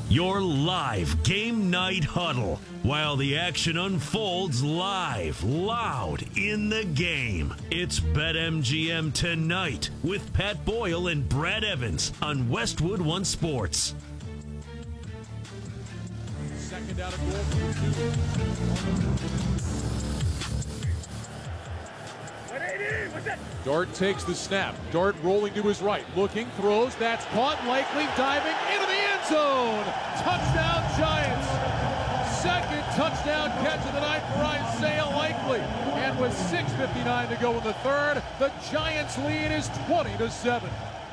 Your live game night huddle while the action unfolds live, loud in the game. It's BetMGM Tonight with Pat Boyle and Brad Evans on Westwood One Sports. Second down and goal for Dart takes the snap. Dart rolling to his right. Looking, throws. That's caught. Likely diving into the end zone. Touchdown Giants. Second touchdown catch of the night for Isaiah Likely. And with 6:59 to go in the third, the Giants lead is 20-7.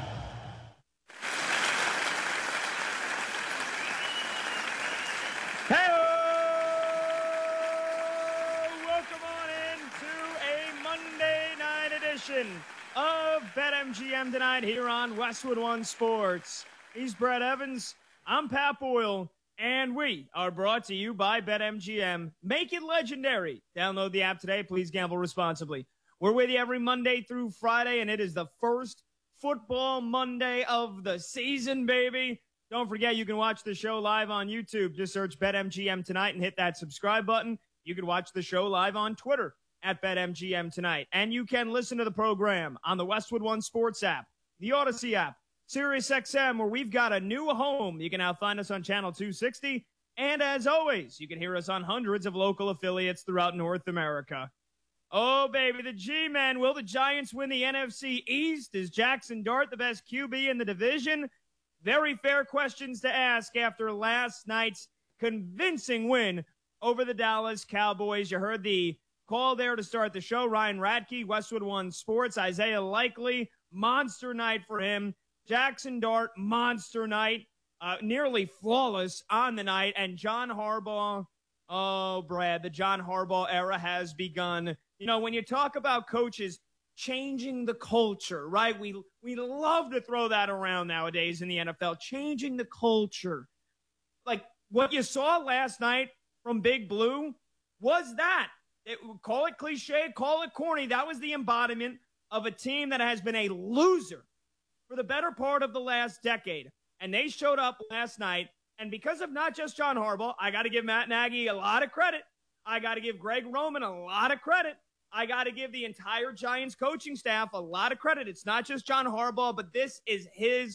Of BetMGM Tonight here on Westwood One Sports. He's Brad Evans. I'm Pat Boyle. And we are brought to you by BetMGM. Make it legendary. Download the app today. Please gamble responsibly. We're with you every Monday through Friday, and it is the first football Monday of the season, baby. Don't forget, you can watch the show live on YouTube. Just search BetMGM Tonight and hit that subscribe button. You can watch the show live on Twitter at BetMGM Tonight. And you can listen to the program on the Westwood One Sports app, the Odyssey app, SiriusXM, where we've got a new home. You can now find us on Channel 260. And as always, you can hear us on hundreds of local affiliates throughout North America. Oh, baby, the G-Men. Will the Giants win the NFC East? Is Jackson Dart the best QB in the division? Very fair questions to ask after last night's convincing win over the Dallas Cowboys. You heard the call there to start the show. Ryan Radke, Westwood One Sports. Isaiah Likely, monster night for him. Jackson Dart, monster night. Nearly flawless on the night. And John Harbaugh, oh, Brad, the John Harbaugh era has begun. You know, when you talk about coaches changing the culture, right? We love to throw that around nowadays in the NFL. Changing the culture. Like what you saw last night from Big Blue was that. Call it cliche, call it corny. That was the embodiment of a team that has been a loser for the better part of the last decade. And they showed up last night. And because of not just John Harbaugh, I got to give Matt Nagy a lot of credit. I got to give Greg Roman a lot of credit. I got to give the entire Giants coaching staff a lot of credit. It's not just John Harbaugh, but this is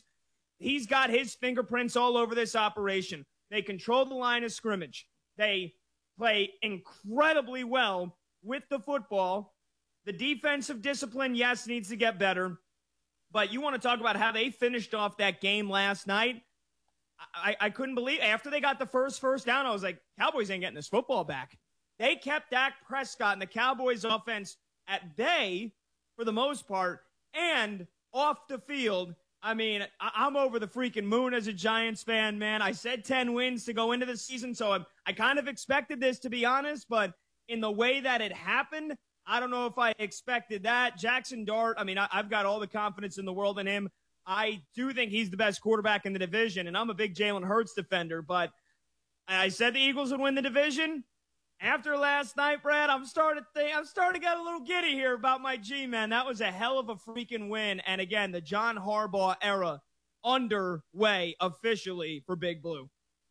he's got his fingerprints all over this operation. They control the line of scrimmage. They play incredibly well with the football. The defensive discipline, yes, needs to get better. But you want to talk about how they finished off that game last night. I couldn't believe after they got the first down, I was like, Cowboys ain't getting this football back. They kept Dak Prescott and the Cowboys offense at bay for the most part and off the field. I mean, I'm over the freaking moon as a Giants fan, man. I said 10 wins to go into the season, so I kind of expected this, to be honest, but in the way that it happened, I don't know if I expected that. Jackson Dart, I mean, I've got all the confidence in the world in him. I do think he's the best quarterback in the division, and I'm a big Jalen Hurts defender, but I said the Eagles would win the division. After last night, Brad, I'm starting to get a little giddy here about my G-man. That was a hell of a freaking win. And again, the John Harbaugh era underway officially for Big Blue.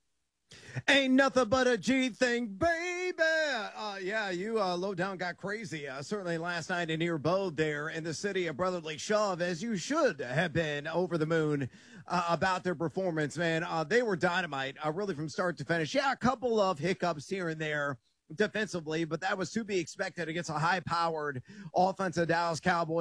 Ain't nothing but a G thing, baby. Yeah, you low down got crazy. Certainly last night in Earbode there in the city of brotherly shove, as you should have been over the moon about their performance, man. They were dynamite, really from start to finish. Yeah, a couple of hiccups here and there defensively, but that was to be expected against a high-powered offensive Dallas Cowboys